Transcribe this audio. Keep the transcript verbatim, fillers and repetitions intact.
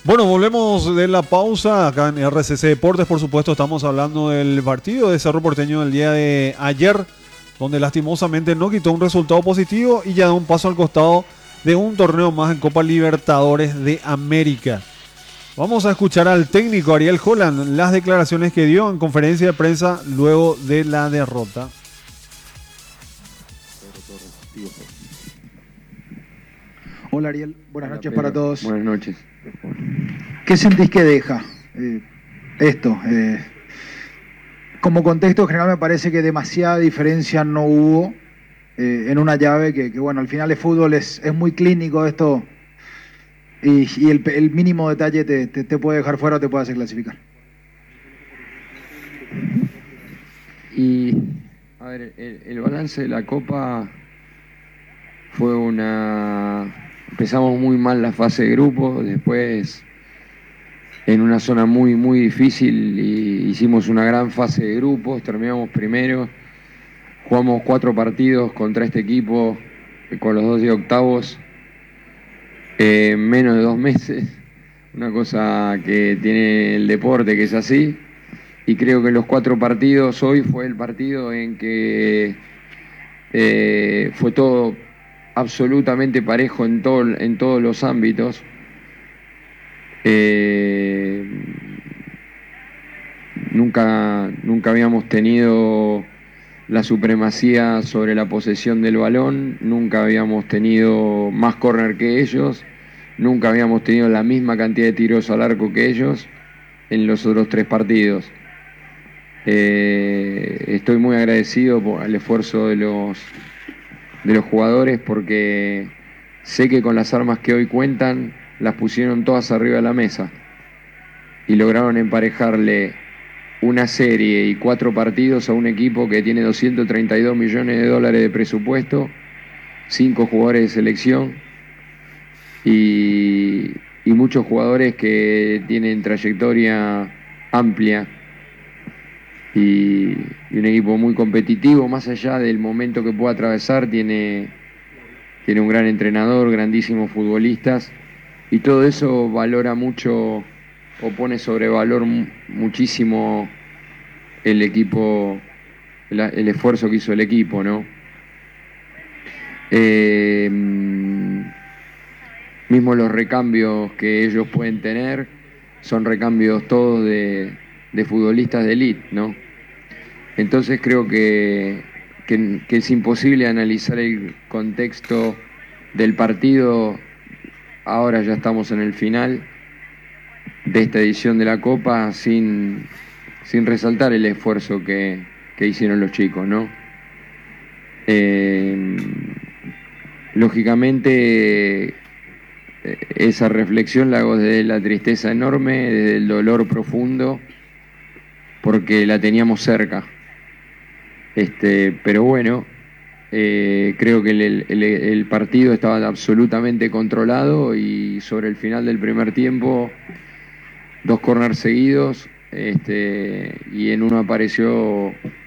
Bueno, volvemos de la pausa acá en R C C Deportes. Por supuesto, estamos hablando del partido de Cerro Porteño del día de ayer, donde lastimosamente no quitó un resultado positivo y ya da un paso al costado de un torneo más en Copa Libertadores de América. Vamos a escuchar al técnico Ariel Holland las declaraciones que dio en conferencia de prensa luego de la derrota. Hola Ariel, buenas Hola, noches Pedro. para todos. Buenas noches. ¿Qué sentís que deja eh, esto? Eh, como contexto general me parece que demasiada diferencia no hubo eh, en una llave que, que, bueno, al final el fútbol es, es muy clínico esto y, y el, el mínimo detalle te, te, te puede dejar fuera o te puede hacer clasificar. Y, a ver, el, el balance de la Copa fue una... Empezamos muy mal la fase de grupos, después en una zona muy, muy difícil y hicimos una gran fase de grupos, terminamos primero, jugamos cuatro partidos contra este equipo con los dos de octavos en eh, menos de dos meses, una cosa que tiene el deporte que es así, y creo que los cuatro partidos, hoy fue el partido en que eh, fue todo absolutamente parejo en, todo, en todos los ámbitos. Eh, nunca, nunca habíamos tenido la supremacía sobre la posesión del balón, nunca habíamos tenido más córner que ellos, nunca habíamos tenido la misma cantidad de tiros al arco que ellos en los otros tres partidos. Eh, estoy muy agradecido por el esfuerzo de los, de los jugadores porque sé que con las armas que hoy cuentan las pusieron todas arriba de la mesa y lograron emparejarle una serie y cuatro partidos a un equipo que tiene doscientos treinta y dos millones de dólares de presupuesto, cinco jugadores de selección y, y muchos jugadores que tienen trayectoria amplia y, y un equipo muy competitivo, más allá del momento que pueda atravesar, tiene, tiene un gran entrenador, grandísimos futbolistas y todo eso valora mucho o pone sobre valor muchísimo el equipo, el, el esfuerzo que hizo el equipo, ¿no? Eh, mismo los recambios que ellos pueden tener son recambios todos de, de futbolistas de élite, ¿no? Entonces creo que, que, que es imposible analizar el contexto del partido. Ahora ya estamos en el final de esta edición de la Copa sin, sin resaltar el esfuerzo que, que hicieron los chicos, ¿no? Eh, lógicamente esa reflexión la hago desde la tristeza enorme, desde el dolor profundo, porque la teníamos cerca. Este, pero bueno, eh, creo que el, el, el partido estaba absolutamente controlado y sobre el final del primer tiempo dos corners seguidos, este, y en uno apareció